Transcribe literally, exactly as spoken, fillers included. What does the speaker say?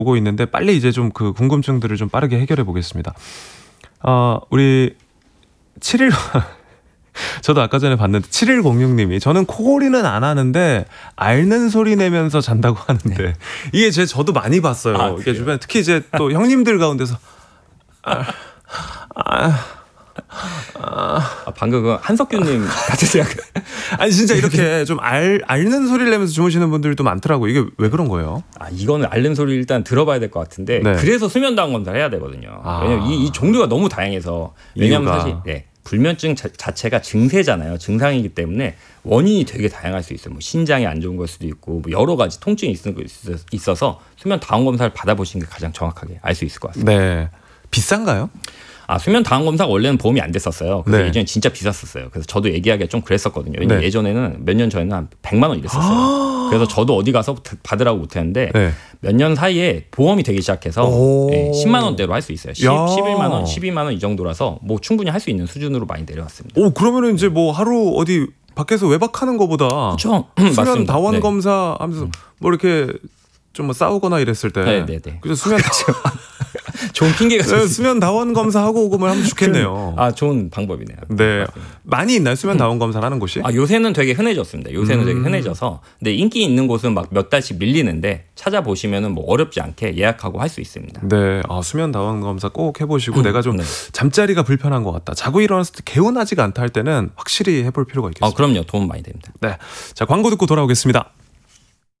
오고 있는데 빨리 이제 좀 그 궁금증들을 좀 빠르게 해결해 보겠습니다. 어, 우리 칠일 저도 아까 전에 봤는데 칠일공육 님이 저는 코골이는 안 하는데 앓는 소리 내면서 잔다고 하는데 네. 이게 제 저도 많이 봤어요. 아, 이게 주변에 특히 이제 또 형님들 가운데서 아, 아, 아, 방금 그 한석규님 같은 생각. 아니 진짜 이렇게 좀 알, 앓는 소리를 내면서 주무시는 분들도 많더라고요. 이게 왜 그런 거예요? 아 이거는 앓는 소리 일단 들어봐야 될 것 같은데 네. 그래서 수면 다원 검사를 해야 되거든요. 아. 왜냐면 이, 이 종류가 너무 다양해서 왜냐하면 이유가. 사실 네, 불면증 자, 자체가 증세잖아요. 증상이기 때문에 원인이 되게 다양할 수 있어요. 뭐 신장이 안 좋은 걸 수도 있고 뭐 여러 가지 통증이 있어서 수면 다원 검사를 받아보시는 게 가장 정확하게 알 수 있을 것 같습니다. 네, 비싼가요? 아, 수면 다원 검사가 원래는 보험이 안 됐었어요. 그래서 네. 예전에 진짜 비쌌었어요. 그래서 저도 얘기하기가 좀 그랬었거든요. 왜냐면 네. 예전에는 몇 년 전에는 한 백만 원 이랬었어요. 그래서 저도 어디 가서 받으라고 못했는데 네. 몇 년 사이에 보험이 되기 시작해서 네, 십만 원대로 할 수 있어요. 십, 십일만 원, 십이만 원 이 정도라서 뭐 충분히 할 수 있는 수준으로 많이 내려왔습니다. 오, 그러면은 이제 뭐 하루 어디 밖에서 외박하는 것보다 그렇죠. 수면 맞습니다. 다원 네. 검사 하면서 뭐 이렇게 좀 뭐 싸우거나 이랬을 때 네, 네, 네. 그래서 수면 좋은 핑계가 네, 수면 다원 검사 하고 오면 하면 좋겠네요. 아, 좋은 방법이네요. 네, 많이 있나요? 수면 다원 검사를 하는 곳이? 아, 요새는 되게 흔해졌습니다. 요새는 음. 되게 흔해져서 근데 인기 있는 곳은 막 몇 달씩 밀리는데 찾아보시면은 뭐 어렵지 않게 예약하고 할 수 있습니다. 네, 아, 수면 다원 검사 꼭 해보시고 음. 내가 좀 네. 잠자리가 불편한 것 같다. 자고 일어났을 때 개운하지가 않다 할 때는 확실히 해볼 필요가 있겠습니다. 아, 그럼요. 도움 많이 됩니다. 네, 자 광고 듣고 돌아오겠습니다.